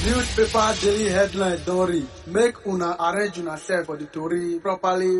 Newspaper daily headline Dory. Make una arrange una self for the story properly.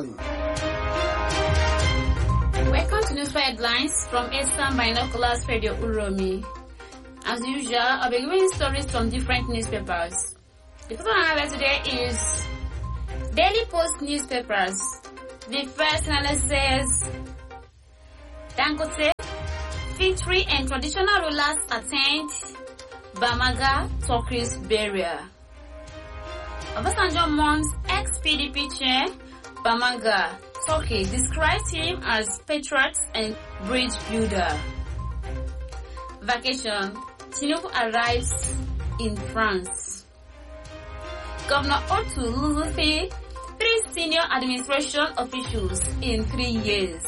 Welcome to Newspaper Headlines from Eastern Binoculars Radio Uromi. As usual, I'll be giving stories from different newspapers. The first one I have today is Daily Post newspapers. The first analysis says Dangote, victory and traditional rulers attend Bamaga Turkey's burial. Obasanjo mourns ex-PDP chair Bamaga Turkey describes him as patriot and bridge builder. Vacation. Tinubu arrives in France. Governor Otu loses 3 senior administration officials in 3 years.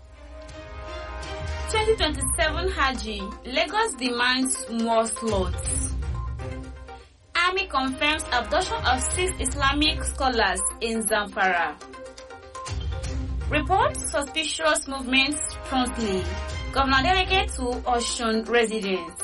2027 Haji, Lagos demands more slots. Army confirms abduction of 6 Islamic scholars in Zamfara. Reports suspicious movements promptly. Governor delegate to Osun residents.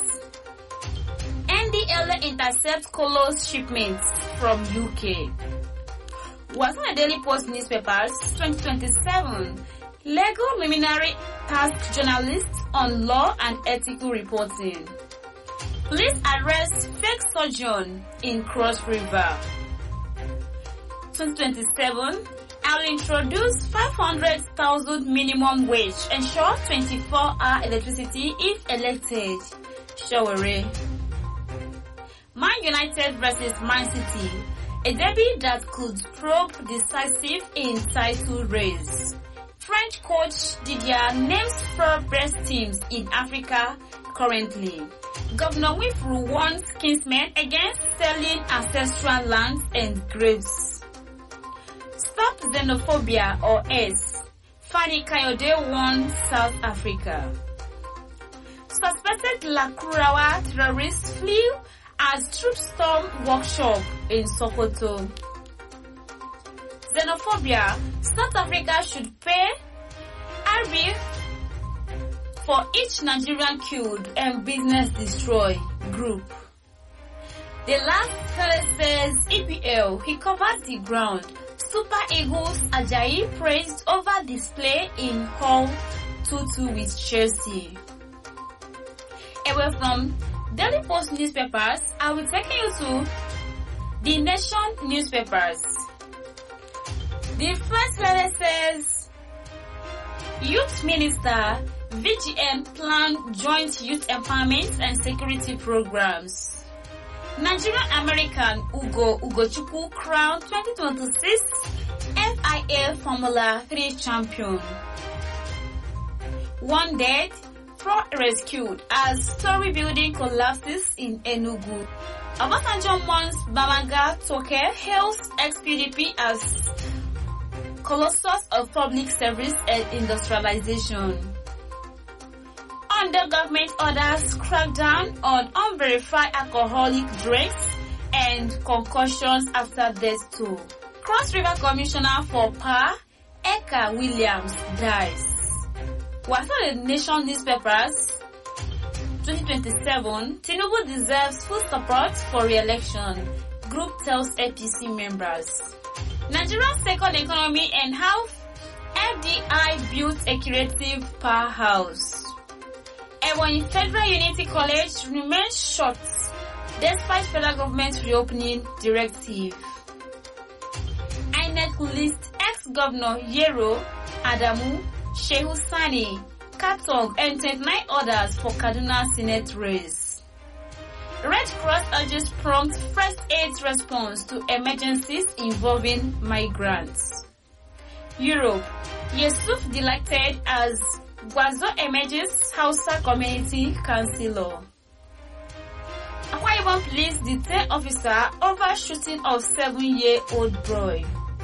NDLA intercepts Colos shipments from UK. Was on the Daily Post newspapers 2027. Lego luminary task journalists on law and ethical reporting. Police arrest fake surgeon in Cross River. 2027. I'll introduce 500,000 minimum wage, ensure 24-hour electricity if elected. Shaware. Man United versus Man City. A derby that could prove decisive in title race. French coach Didier names 4 best teams in Africa currently. Governor Wifru warns kinsmen against selling ancestral lands and graves. Stop xenophobia or S. Fani Kayode warns South Africa. Suspected Lakurawa terrorists flee as troops storm workshop in Sokoto. Xenophobia. South Africa should pay RB for each Nigerian killed and business destroyed. Group. The last fellow says EPL, he covered the ground. Super Eagles Ajayi praised over display in Hull 2-2 with Chelsea. Away from Daily Post newspapers, I will take you to The Nation newspapers. The first letter says, Youth Minister, VGN plan joint youth empowerment and security programs. Nigerian-American Ugochukwu crowned 2026 FIA Formula 3 champion. 1 dead, 4 rescued as story building collapses in Enugu. Obasanjo mourns Bamaga Toke hails ex-PDP as colossus of public service and industrialization. Under government orders crack down on unverified alcoholic drinks and concussions after death toll. Cross River Commissioner for Power, Eka Williams, dies. Was on the Nation newspapers 2027, Tinubu deserves full support for re-election. Group tells APC members. Nigeria's second economy and how FDI built a creative powerhouse. Ebonyi Federal Unity College remains shut despite federal government reopening directive. INEC lists ex-governor Yero, Adamu, Shehu Sani, Katog, and 29 others for Kaduna Senate race. Red Cross urges prompt first aid response to emergencies involving migrants. Europe, Yusuf elected as Gwazo emerges Hausa Community Councillor. Akwa Ibom police detain officer over shooting of 7-year-old boy.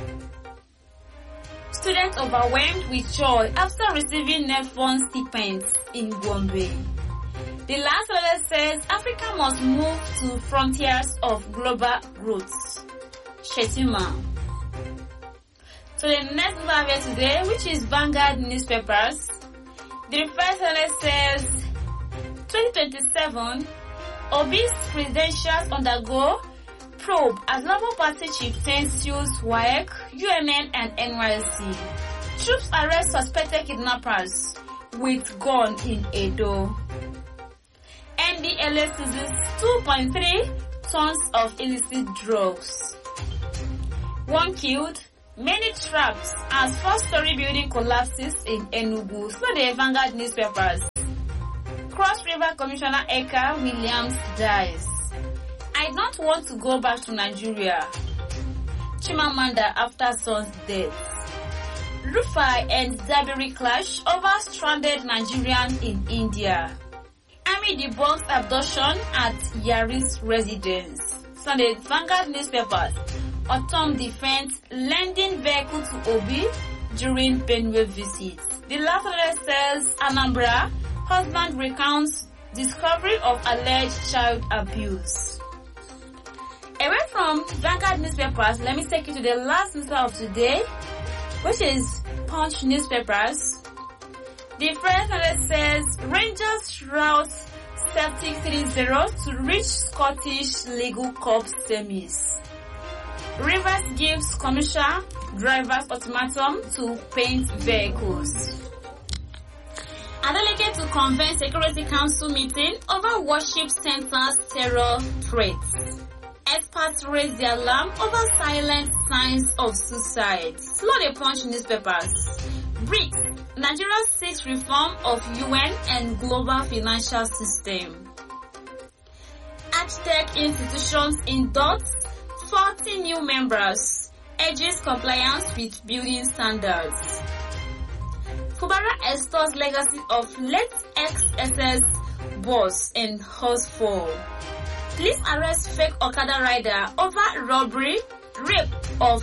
Students overwhelmed with joy after receiving NEFON stipends in Gombe. The last letter says Africa must move to frontiers of global growth. Shetima. So the next one today, which is Vanguard newspapers. The first letter says 2027 Obi's credentials undergo probe as Labour Party chieftains use WAEC, UMN and NYSC. Troops arrest suspected kidnappers with gun in Edo. NDLA seizes 2.3 tons of illicit drugs. 1 killed, many trapped as four-story building collapses in Enugu. So the Vanguard newspapers. Cross River Commissioner Eka Williams dies. I don't want to go back to Nigeria. Chimamanda after son's death. Rufai and Dabiri clash over stranded Nigerian in India. Army debunks abduction at Yaris residence. Sunday Vanguard newspapers. Autumn defense lending vehicle to Obi during Benue visit. The last letter says Anambra husband recounts discovery of alleged child abuse. Away from Vanguard newspapers, let me take you to the last newspaper of today, which is Punch newspapers. The first letter says Rangers rout Celtic 3-0 to reach Scottish League Cup semis. Rivers gives commercial drivers ultimatum to paint vehicles. Adeleke to convene Security Council meeting over worship centers terror threats. Experts raise the alarm over silent signs of suicide. Slow the Punch newspapers. BRICS. Nigeria seeks reform of UN and global financial system. Archtech institutions induct 40 new members. Urges compliance with building standards. Fubara extols legacy of late ex-SS boss in Hosford. Police arrest fake Okada rider over robbery, rape of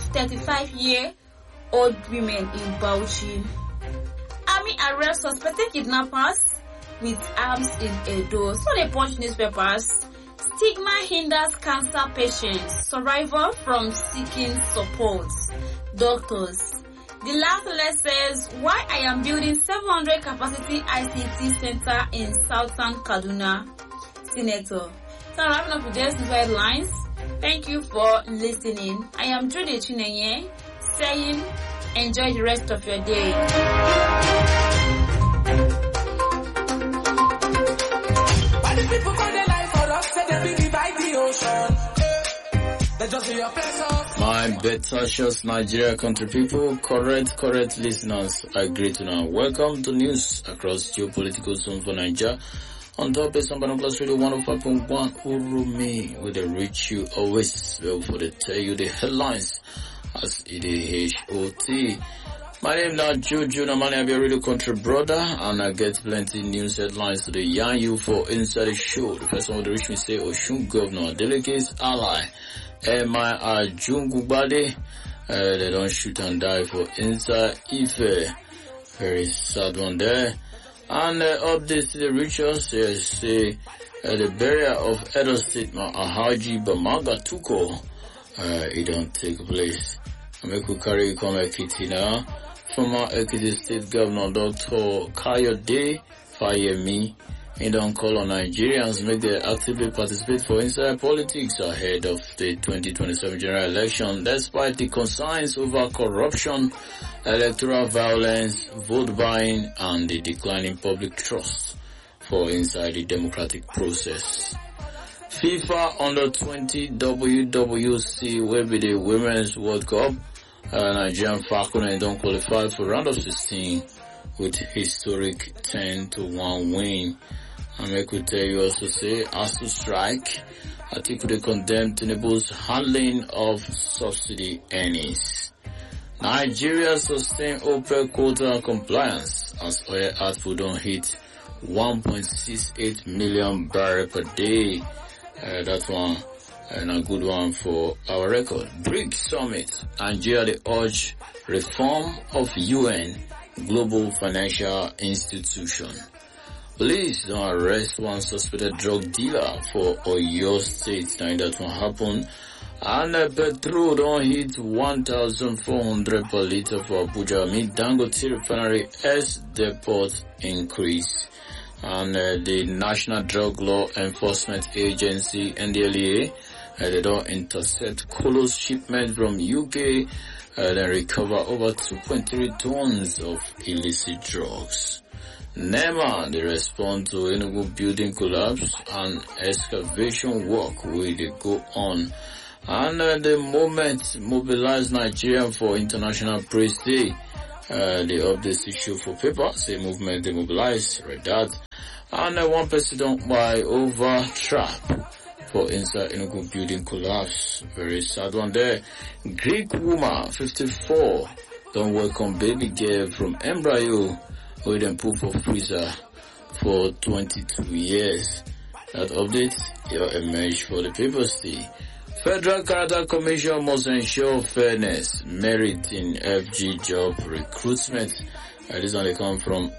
35-year-old women in Bauchi. Army arrests suspected kidnappers with arms in Edo. So the Punch newspapers. Stigma hinders cancer patients. Survivor from seeking support. Doctors. The last letter says, why I am building 700 capacity ICT center in Southern Kaduna. Senator. So wrapping up with today's headlines. Thank you for listening. I am Judy Chinenye saying enjoy the rest of your day. Why do people call their life for us? Say they be by the ocean. My Betashos Nigeria country people, correct listeners, I greet you now. Welcome to news across geopolitical zone for Nigeria. On top is Sambano Plus Radio 105.1 Urumi, where they reach you always well for the tell you the headlines as it is HOT. My name now Juju Namani, I be a radio country brother, and I get plenty news headlines to the yarn you for inside the show. The first one to reach me say Oshun Governor Delegate's ally M.I. Jungugbade, they don't shoot and die for inside Ife. Very sad one there. And updates to the rituals, say the burial of Edo State Alhaji Bamaga Tuko, it don't take place. Ameku carry come Ekiti now. Former Ekiti State Governor Dr. Kayode Fayemi, he don't call on Nigerians make them actively participate for inside politics ahead of the 2027 general election, despite the concerns over corruption, electoral violence, vote buying, and the declining public trust for inside the democratic process. FIFA Under-20 WWC will be the Women's World Cup. Nigerian Falcons don't qualify for round of 16 with historic 10-1 win. And I could tell you also say, as to strike, Atiku condemned Tinubu's handling of subsidy earnings. Nigeria sustained OPEC quota compliance as oil output don't hit 1.68 million barrels per day. That one and a good one for our record. BRICS Summit. Nigeria they urge reform of UN Global Financial Institution. Police don't arrest one suspected drug dealer for Oyo State. Now that one happened. And petrol don't hit 1,400 per liter for Abuja. Mid Dangote refinery as depot increase. and the National Drug Law Enforcement Agency, NDLEA, they don't intercept Colos shipment from UK, then recover over 2.3 tons of illicit drugs. NEMA, they respond to Enugu building collapse and excavation work will they go on. And the moment mobilized Nigeria for International Press Day, they update issue for paper, say movement they mobilize, read that. And one person don't buy over trap for inside Enugu building collapse. Very sad one there. Greek woman, 54, don't welcome baby girl from embryo, who then put for freezer for 22 years. That update, your image for the paper see. Federal Character Commission must ensure fairness, merit in FG job recruitment. This one they come from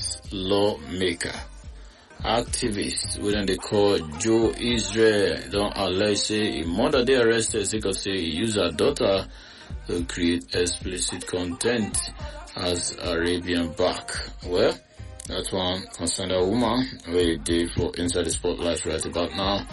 Lawmaker. Activists within the call Joe Israel don't allege say a mother they arrested because say he used her daughter to create explicit content as Arabian back. Well, that one concerned a woman where they for inside the spotlight right about now.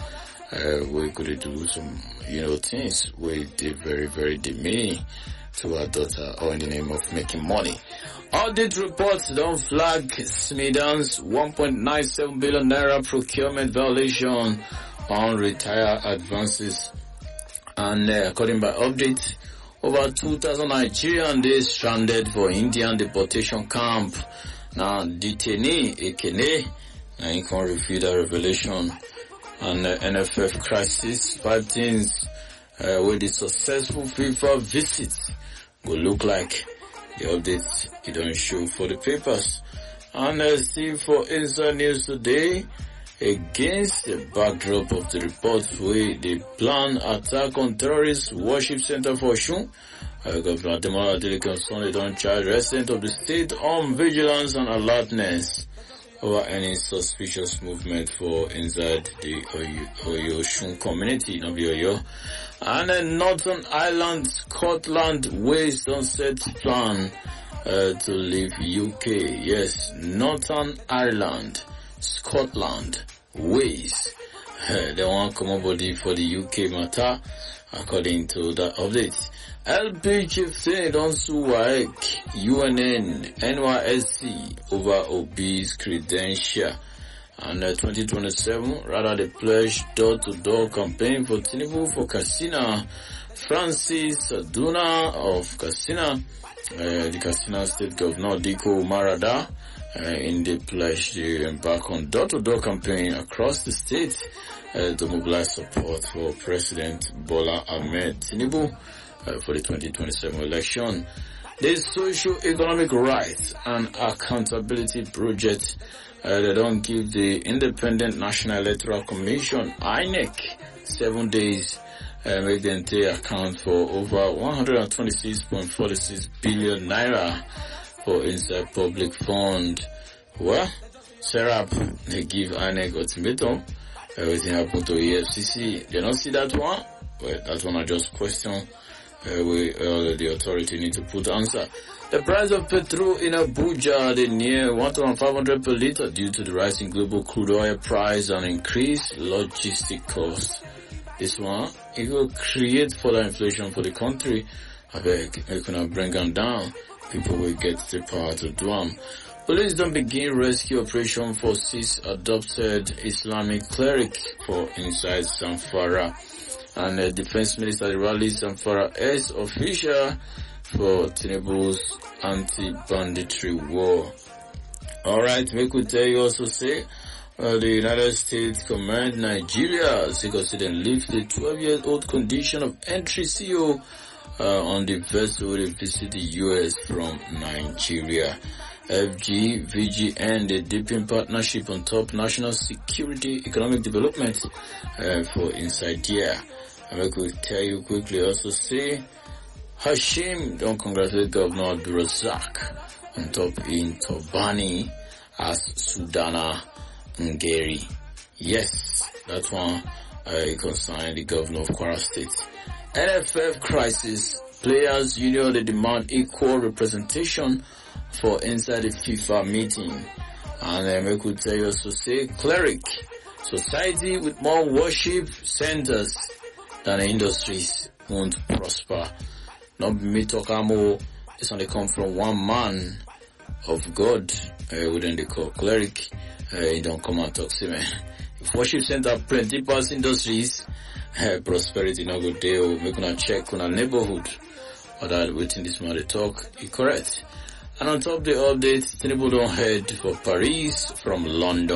We could do some, things where they very, very demeaning to our daughter or in the name of making money. Audit reports don't flag Smidan's 1.97 billion naira procurement violation on retire advances. And according by update, over 2,000 Nigerians they stranded for Indian deportation camp. Now, detainee Ekene, now you can refute that revelation. And NFF crisis, 5 things with the successful FIFA visits will look like. The updates it don't show for the papers. And see for Inside News today, against the backdrop of the reports where they plan attack on terrorist worship center for Osun, Governor Ademola Adeleke Sunday don't charge residents of the state on vigilance and alertness over any suspicious movement for inside the Oyo-Osun community, not Oyo. And then Northern Ireland, Scotland ways don't set plan to leave UK. Yes, Northern Ireland, Scotland ways they want come on body for the UK matter, according to that update. LP chieftain don't sue WAEC, UNN, NYSC over Obi's credential. And 2027, rather the pledge door-to-door campaign for Tinubu for Katsina. Francis Aduna of Katsina, the Katsina State Governor Diko Marada, in the pledge to embark on door-to-door campaign across the state to mobilize support for President Bola Ahmed Tinubu for the 2027 election. The Socio-Economic Rights and Accountability Project, they don't give the Independent National Electoral Commission, INEC, 7 days, make them take account for over 126.46 billion naira for inside public fund. Well, Serap, they give INEC ultimatum. Everything happened to EFCC. They don't see that one? Well, that one I just question. The authority need to put answer. The price of petrol in Abuja, they near 1,500 per litre due to the rise in global crude oil price and increased logistic costs. This one, it will create further inflation for the country. I beg, it cannot bring them down. People will get the power to do them. Police don't begin rescue operation for 6 adopted Islamic cleric for inside Zamfara. And the Defense Minister rallies Zamfara as official for Tinubu's anti-banditry war. Alright, we could tell you also say, the United States command Nigeria because they lift the 12-year-old condition of entry CO on the vessel they visit the US from Nigeria. FG, VGN, the deepen partnership on top national security, economic development for inside here. And we could tell you quickly also say, Hashim don't congratulate Governor Abdulrazak on top in Tobani as Sudana Ngeri. Yes, that one concerning the Governor of Kwara State. NFF crisis. Players Union they demand equal representation for inside the FIFA meeting. And we could tell you also say cleric. Society with more worship centers than industries won't prosper. Not me talk more. This only come from one man of God within the call cleric. He don't come and talk to me. If worship center plenty past industries, prosperity no good deal. We gonna check on our neighborhood. Or that within this man they talk, is correct. And on top of the update, Tinubu don't head for Paris from London.